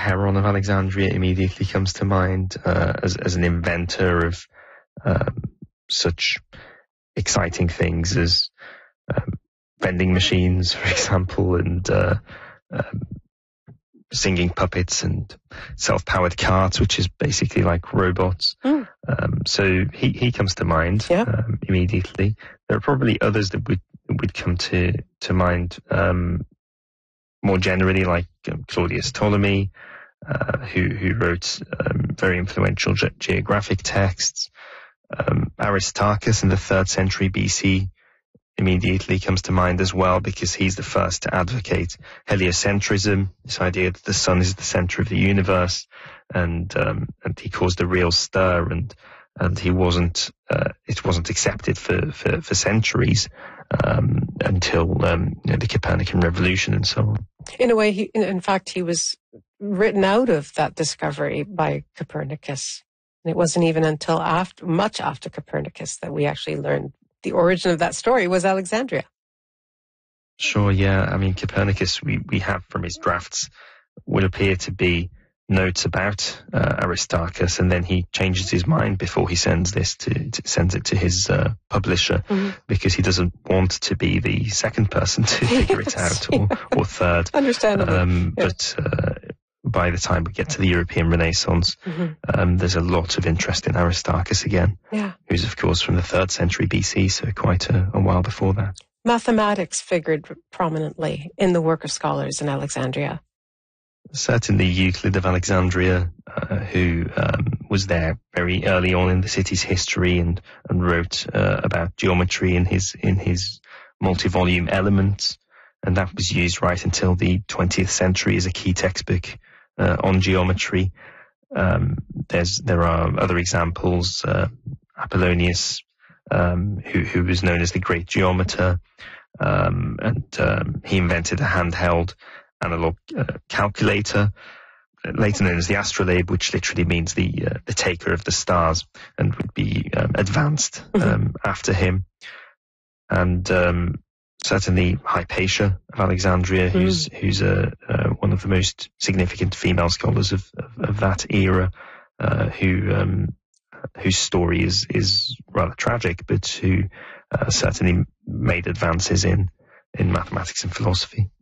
Heron of Alexandria immediately comes to mind as an inventor of such exciting things as vending machines, for example, and singing puppets and self-powered carts, which is basically like robots. So he comes to mind immediately. There are probably others that would come to mind more generally, like Claudius Ptolemy, who wrote very influential geographic texts. Aristarchus in the 3rd century BC immediately comes to mind as well, because he's the first to advocate heliocentrism, this idea that the sun is the center of the universe, and he caused a real stir, and he wasn't it wasn't accepted for centuries until the Copernican revolution and so on. In a way, in fact, he was written out of that discovery by Copernicus. And it wasn't even until much after Copernicus that we actually learned the origin of that story was Alexandria. Sure, yeah. I mean, Copernicus, we have from his drafts, will appear to be notes about Aristarchus, and then he changes his mind before he sends it to his publisher, because he doesn't want to be the second person to figure it out, or third. Understandable. But by the time we get to the European Renaissance, there's a lot of interest in Aristarchus again, who's of course from the 3rd century BC, so quite a while before that. Mathematics figured prominently in the work of scholars in Alexandria. Certainly Euclid of Alexandria, who was there very early on in the city's history and wrote about geometry in his multi-volume Elements, and that was used right until the 20th century as a key textbook on geometry. There are other examples. Apollonius, who was known as the Great Geometer, and he invented a handheld analog calculator, later known as the astrolabe, which literally means the taker of the stars, and would be advanced after him. And certainly Hypatia of Alexandria, who's one of the most significant female scholars of that era, whose story is rather tragic, but who certainly made advances in mathematics and philosophy.